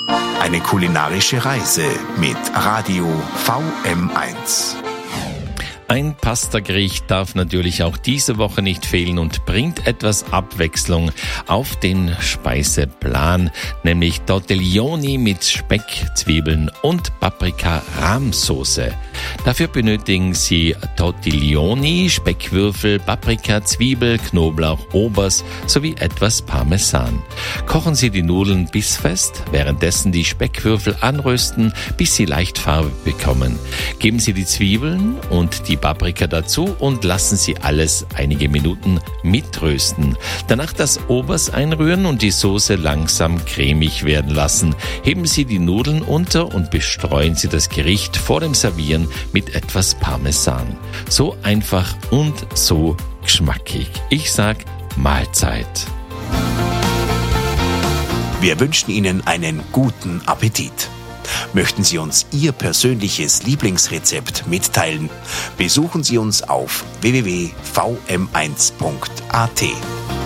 Eine kulinarische Reise mit Radio VM1. Ein Pastagericht darf natürlich auch diese Woche nicht fehlen und bringt etwas Abwechslung auf den Speiseplan, nämlich Tortelloni mit Speck, Zwiebeln und Paprika-Rahmsoße. Dafür benötigen Sie Tortelloni, Speckwürfel, Paprika, Zwiebel, Knoblauch, Obers sowie etwas Parmesan. Kochen Sie die Nudeln bissfest, währenddessen die Speckwürfel anrösten, bis sie leicht Farbe bekommen. Geben Sie die Zwiebeln und die Paprika dazu und lassen Sie alles einige Minuten mitrösten. Danach das Obers einrühren und die Soße langsam cremig werden lassen. Heben Sie die Nudeln unter und bestreuen Sie das Gericht vor dem Servieren mit etwas Parmesan. So einfach und so geschmackig. Ich sag Mahlzeit. Wir wünschen Ihnen einen guten Appetit. Möchten Sie uns Ihr persönliches Lieblingsrezept mitteilen? Besuchen Sie uns auf www.vm1.at.